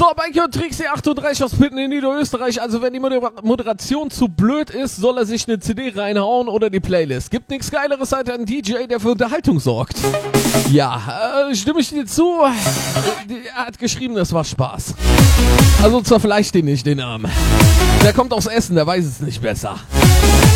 So, Biker und Trixie 38 aus Pitten in Niederösterreich. Also wenn die Moderation zu blöd ist, soll er sich eine CD reinhauen oder die Playlist. Gibt nichts Geileres als ein DJ, der für Unterhaltung sorgt. Ja, stimme ich dir zu. Er hat geschrieben, das war Spaß. Also zerfleischt ihn nicht, den Arm. Der kommt aus Essen, der weiß es nicht besser.